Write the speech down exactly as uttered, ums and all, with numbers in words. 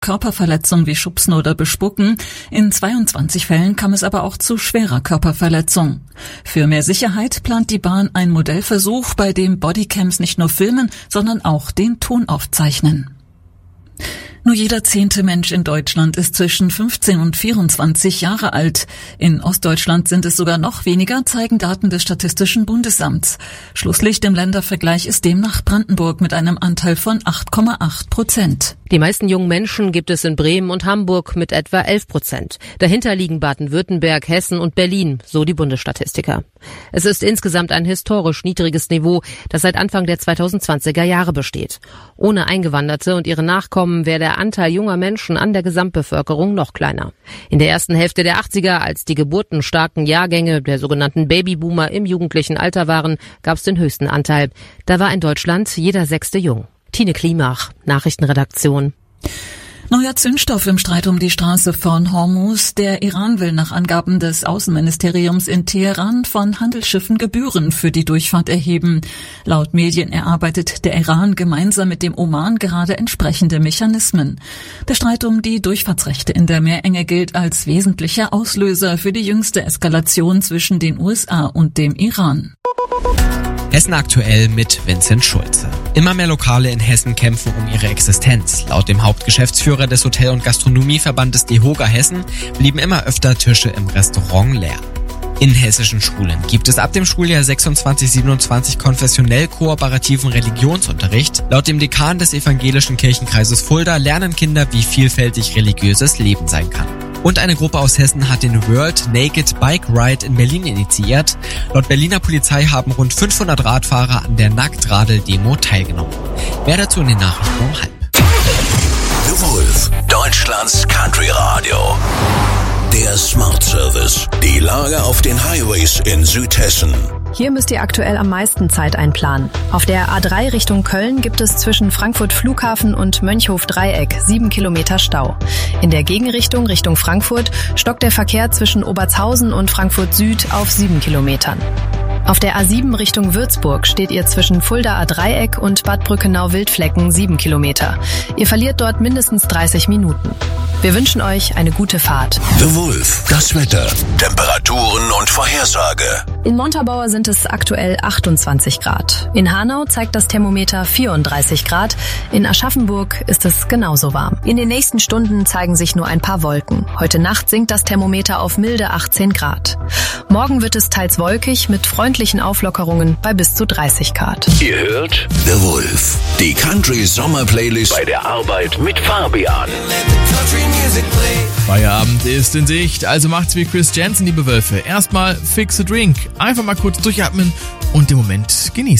Körperverletzung wie Schubsen oder Bespucken. In zweiundzwanzig Fällen kam es aber auch zu schwerer Körperverletzung. Für mehr Sicherheit plant die Bahn einen Modellversuch, bei dem Bodycams nicht nur filmen, sondern auch den Ton aufzeichnen. Nur jeder zehnte Mensch in Deutschland ist zwischen fünfzehn und vierundzwanzig Jahre alt. In Ostdeutschland sind es sogar noch weniger, zeigen Daten des Statistischen Bundesamts. Schlusslicht im Ländervergleich ist demnach Brandenburg mit einem Anteil von acht Komma acht Prozent. Die meisten jungen Menschen gibt es in Bremen und Hamburg mit etwa elf Prozent. Dahinter liegen Baden-Württemberg, Hessen und Berlin, so die Bundesstatistiker. Es ist insgesamt ein historisch niedriges Niveau, das seit Anfang der zweitausendzwanziger Jahre besteht. Ohne Eingewanderte und ihre Nachkommen wäre der Anteil junger Menschen an der Gesamtbevölkerung noch kleiner. In der ersten Hälfte der achtziger, als die geburtenstarken Jahrgänge der sogenannten Babyboomer im jugendlichen Alter waren, gab es den höchsten Anteil. Da war in Deutschland jeder Sechste jung. Tine Klimach, Nachrichtenredaktion. Neuer Zündstoff im Streit um die Straße von Hormuz. Der Iran will nach Angaben des Außenministeriums in Teheran von Handelsschiffen Gebühren für die Durchfahrt erheben. Laut Medien erarbeitet der Iran gemeinsam mit dem Oman gerade entsprechende Mechanismen. Der Streit um die Durchfahrtsrechte in der Meerenge gilt als wesentlicher Auslöser für die jüngste Eskalation zwischen den U S A und dem Iran. Hessen aktuell mit Vincent Schulze. Immer mehr Lokale in Hessen kämpfen um ihre Existenz. Laut dem Hauptgeschäftsführer des Hotel- und Gastronomieverbandes DEHOGA Hessen blieben immer öfter Tische im Restaurant leer. In hessischen Schulen gibt es ab dem Schuljahr sechsundzwanzig siebenundzwanzig konfessionell kooperativen Religionsunterricht. Laut dem Dekan des evangelischen Kirchenkreises Fulda lernen Kinder, wie vielfältig religiöses Leben sein kann. Und eine Gruppe aus Hessen hat den World Naked Bike Ride in Berlin initiiert. Laut Berliner Polizei haben rund fünfhundert Radfahrer an der Nacktradel-Demo teilgenommen. Mehr dazu in den Nachrichten um halb. The Wolf, Deutschlands Country Radio. Der Smart Service. Die Lage auf den Highways in Südhessen. Hier müsst ihr aktuell am meisten Zeit einplanen. Auf der A drei Richtung Köln gibt es zwischen Frankfurt Flughafen und Mönchhof Dreieck sieben Kilometer Stau. In der Gegenrichtung Richtung Frankfurt stockt der Verkehr zwischen Obertshausen und Frankfurt Süd auf sieben Kilometern. Auf der A sieben Richtung Würzburg steht ihr zwischen Fuldaer Dreieck und Bad Brückenau-Wildflecken sieben Kilometer. Ihr verliert dort mindestens dreißig Minuten. Wir wünschen euch eine gute Fahrt. The Wolf, das Wetter, Temperaturen und Vorhersage. In Montabaur sind es aktuell achtundzwanzig Grad. In Hanau zeigt das Thermometer vierunddreißig Grad. In Aschaffenburg ist es genauso warm. In den nächsten Stunden zeigen sich nur ein paar Wolken. Heute Nacht sinkt das Thermometer auf milde achtzehn Grad. Morgen wird es teils wolkig mit freundlichen Auflockerungen bei bis zu dreißig Grad. Ihr hört The Wolf, die Country Sommer Playlist bei der Arbeit mit Fabian. Feierabend ist in Sicht, also macht's wie Chris Jensen, liebe Wölfe. Erstmal fix a drink, einfach mal kurz durchatmen und den Moment genießen.